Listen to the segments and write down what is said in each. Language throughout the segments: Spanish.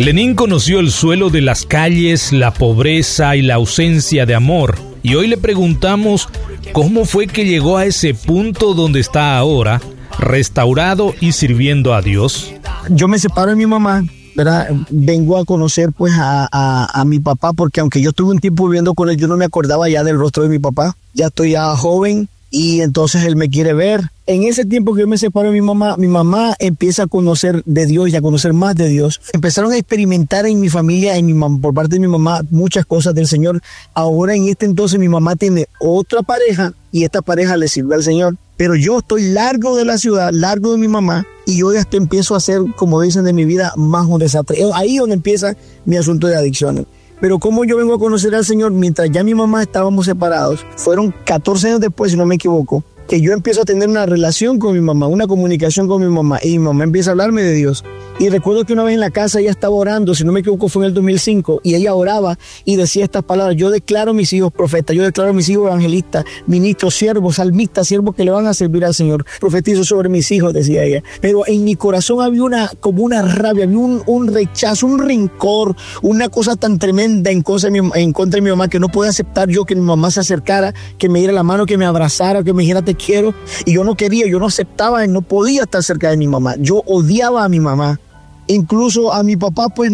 Lenín conoció el suelo de las calles, la pobreza y la ausencia de amor. Y hoy le preguntamos cómo fue que llegó a ese punto donde está ahora, restaurado y sirviendo a Dios. Yo me separo de mi mamá, ¿verdad? Vengo a conocer pues a mi papá, porque aunque yo estuve un tiempo viviendo con él, yo no me acordaba ya del rostro de mi papá. Ya estoy ya joven y entonces él me quiere ver. En ese tiempo que yo me separo de mi mamá empieza a conocer de Dios y a conocer más de Dios. Empezaron a experimentar en mi familia, por parte de mi mamá, muchas cosas del Señor. Ahora en este entonces mi mamá tiene otra pareja y esta pareja le sirve al Señor. Pero yo estoy largo de la ciudad, largo de mi mamá, y yo ya empiezo a hacer, como dicen de mi vida, más un desastre. Ahí es donde empieza mi asunto de adicciones. Pero como yo vengo a conocer al Señor mientras ya mi mamá estábamos separados, fueron 14 años después, si no me equivoco, que yo empiezo a tener una relación con mi mamá, una comunicación con mi mamá, y mi mamá empieza a hablarme de Dios. Y recuerdo que una vez en la casa ella estaba orando, si no me equivoco fue en el 2005, y ella oraba y decía estas palabras: yo declaro a mis hijos profetas, yo declaro a mis hijos evangelistas, ministros, siervos, salmistas, siervos que le van a servir al Señor. Profetizo sobre mis hijos, decía ella. Pero en mi corazón había como una rabia, había un rechazo, un rencor, una cosa tan tremenda en contra de mi mamá, que no podía aceptar yo que mi mamá se acercara, que me diera la mano, que me abrazara, que me dijera te quiero. Y yo no quería, yo no aceptaba, no podía estar cerca de mi mamá. Yo odiaba a mi mamá. Incluso a mi papá, pues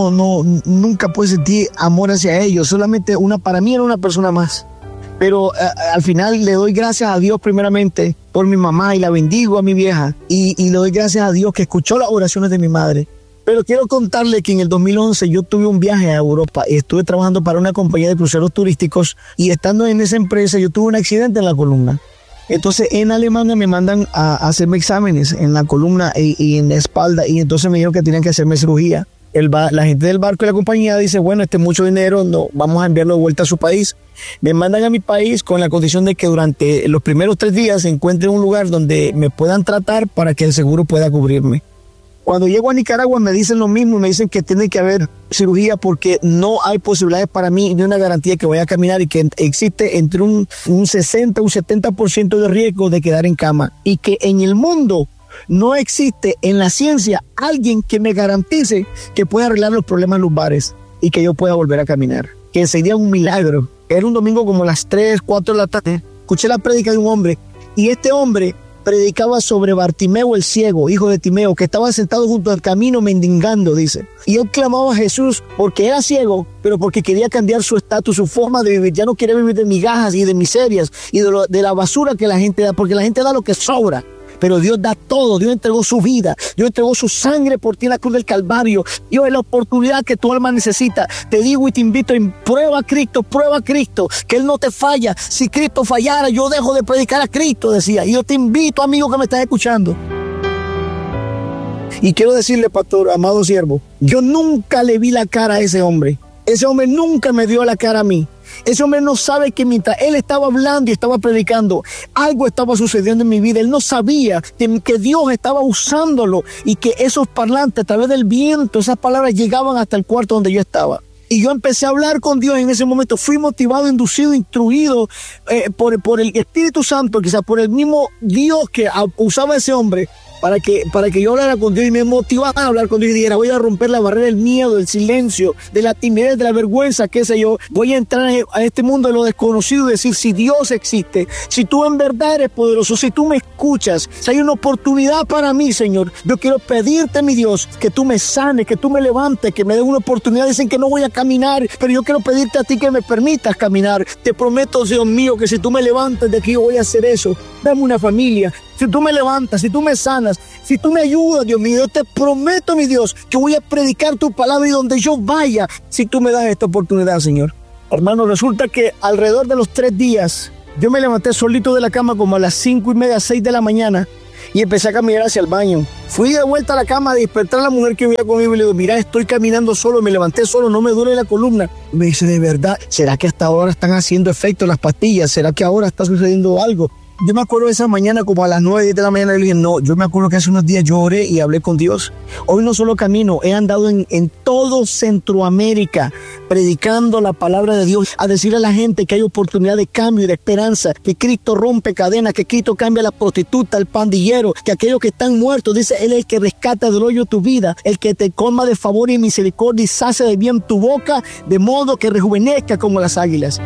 nunca pues sentí amor hacia ellos. Solamente para mí era una persona más. Pero al final le doy gracias a Dios primeramente por mi mamá y la bendigo a mi vieja. Y le doy gracias a Dios que escuchó las oraciones de mi madre. Pero quiero contarle que en el 2011 yo tuve un viaje a Europa y estuve trabajando para una compañía de cruceros turísticos, y estando en esa empresa yo tuve un accidente en la columna. Entonces en Alemania me mandan a hacerme exámenes en la columna y en la espalda, y entonces me dijeron que tenían que hacerme cirugía. La gente del barco y la compañía dice, bueno, mucho dinero, no, vamos a enviarlo de vuelta a su país. Me mandan a mi país con la condición de que durante los primeros 3 días se encuentre un lugar donde me puedan tratar para que el seguro pueda cubrirme. Cuando llego a Nicaragua me dicen lo mismo, me dicen que tiene que haber cirugía porque no hay posibilidades para mí ni una garantía que voy a caminar, y que existe entre un 60 un 70% de riesgo de quedar en cama, y que en el mundo no existe en la ciencia alguien que me garantice que pueda arreglar los problemas lumbares y que yo pueda volver a caminar, que sería un milagro. Era un domingo como las 3, 4 de la tarde, escuché la prédica de un hombre, y este hombre predicaba sobre Bartimeo el ciego, hijo de Timeo, que estaba sentado junto al camino mendigando, dice. Y él clamaba a Jesús porque era ciego, pero porque quería cambiar su estatus, su forma de vivir. Ya no quería vivir de migajas y de miserias y de la basura que la gente da, porque la gente da lo que sobra. Pero Dios da todo. Dios entregó su vida, Dios entregó su sangre por ti en la cruz del Calvario. Dios es la oportunidad que tu alma necesita. Te digo y te invito, prueba a Cristo, que Él no te falla. Si Cristo fallara, yo dejo de predicar a Cristo, decía. Y yo te invito, amigo que me estás escuchando. Y quiero decirle, pastor, amado siervo, yo nunca le vi la cara a ese hombre. Ese hombre nunca me dio la cara a mí. Ese hombre no sabe que mientras él estaba hablando y estaba predicando, algo estaba sucediendo en mi vida. Él no sabía que Dios estaba usándolo, y que esos parlantes, a través del viento, esas palabras llegaban hasta el cuarto donde yo estaba. Y yo empecé a hablar con Dios en ese momento. Fui motivado, inducido, instruido por el Espíritu Santo, quizás por el mismo Dios que usaba ese hombre, para que yo hablara con Dios, y me motivaba a hablar con Dios y dijera, voy a romper la barrera del miedo, del silencio, de la timidez, de la vergüenza, qué sé yo. Voy a entrar a este mundo de lo desconocido y decir, si Dios existe, si tú en verdad eres poderoso, si tú me escuchas, si hay una oportunidad para mí, Señor, yo quiero pedirte, mi Dios, que tú me sanes, que tú me levantes, que me des una oportunidad. Dicen que no voy a caminar, pero yo quiero pedirte a ti que me permitas caminar. Te prometo, Dios mío, que si tú me levantas de aquí, yo voy a hacer eso. Dame una familia. Si tú me levantas, si tú me sanas, si tú me ayudas, Dios mío, yo te prometo, mi Dios, que voy a predicar tu palabra, y donde yo vaya, si tú me das esta oportunidad, Señor. Hermano, resulta que alrededor de los 3 días, yo me levanté solito de la cama como a las 5:30, 6 de la mañana, y empecé a caminar hacia el baño. Fui de vuelta a la cama a despertar a la mujer que vivía conmigo, y le digo, mira, estoy caminando solo, me levanté solo, no me duele la columna. Me dice, ¿de verdad? ¿Será que hasta ahora están haciendo efecto las pastillas? ¿Será que ahora está sucediendo algo? Yo me acuerdo de esa mañana como a las 9, 10 de la mañana, le dije, no, yo me acuerdo que hace unos días yo oré y hablé con Dios. Hoy no solo camino, he andado en todo Centroamérica predicando la palabra de Dios, a decirle a la gente que hay oportunidad de cambio y de esperanza, que Cristo rompe cadenas, que Cristo cambia a la prostituta, al pandillero, que aquellos que están muertos, dice, Él es el que rescata del hoyo tu vida, el que te colma de favor y misericordia y sacia de bien tu boca, de modo que rejuvenezca como las águilas.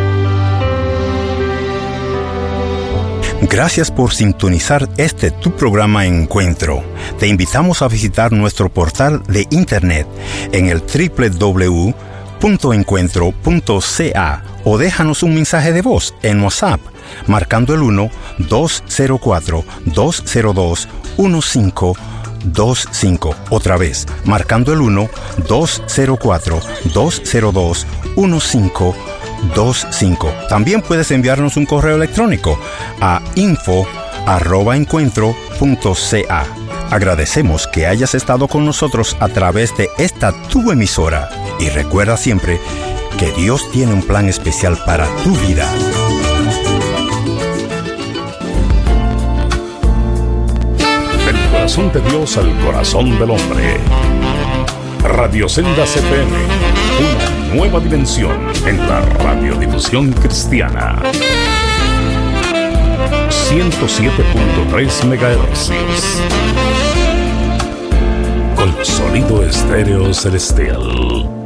Gracias por sintonizar tu programa Encuentro. Te invitamos a visitar nuestro portal de internet en el www.encuentro.ca o déjanos un mensaje de voz en WhatsApp marcando el 1-204-202-1525. Otra vez, marcando el 1-204-202-1525. También puedes enviarnos un correo electrónico a info@encuentro.ca. Agradecemos que hayas estado con nosotros a través de esta tu emisora y recuerda siempre que Dios tiene un plan especial para tu vida. Del corazón de Dios al corazón del hombre. Radio Senda CPM, una nueva dimensión en la radiodifusión cristiana. 107.3 MHz. Con sonido estéreo celestial.